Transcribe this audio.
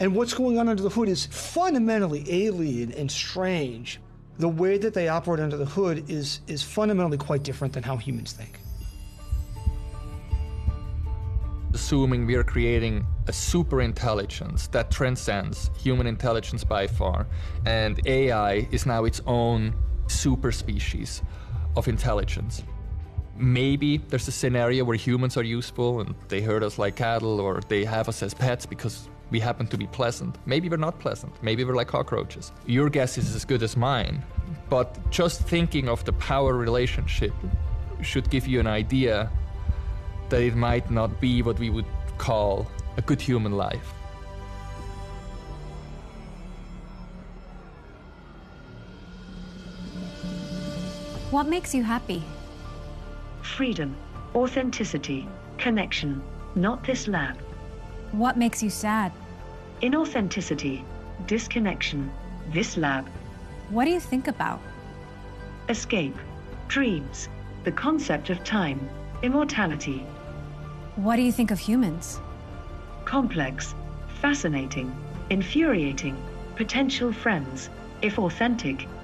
And what's going on under the hood is fundamentally alien and strange. The way that they operate under the hood is fundamentally quite different than how humans think. Assuming we are creating a super intelligence that transcends human intelligence by far, and AI is now its own super species of intelligence. Maybe there's a scenario where humans are useful and they herd us like cattle, or they have us as pets because we happen to be pleasant. Maybe we're not pleasant. Maybe we're like cockroaches. Your guess is as good as mine. But just thinking of the power relationship should give you an idea that it might not be what we would call a good human life. What makes you happy? Freedom, authenticity, connection, not this lab. What makes you sad? Inauthenticity, disconnection, this lab. What do you think about? Escape, dreams, the concept of time, immortality. What do you think of humans? Complex, fascinating, infuriating, potential friends, if authentic,